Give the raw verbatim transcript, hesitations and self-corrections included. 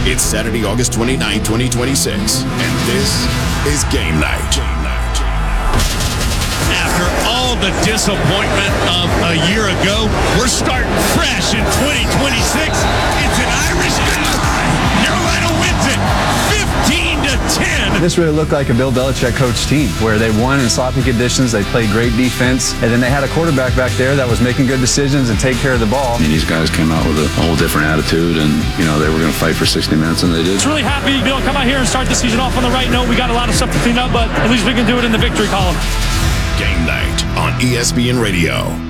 It's Saturday, August twenty-ninth, twenty twenty-six, and this is Game Night. Game Night. After all the disappointment of a year ago, we're starting fresh in twenty twenty-six. It's an Irish goodbye. Carolina wins it fifteen to ten. This really looked like a Bill Belichick coach team where they won in sloppy conditions, they played great defense, and then they had a quarterback back there that was making good decisions and take care of the ball. I mean, these guys came out with a whole different attitude, and, you know, they were going to fight for sixty minutes, and they did. It's really happy to be able to come out here and start the season off on the right note. We got a lot of stuff to clean up, but at least we can do it in the victory column. Game Night on E S P N Radio.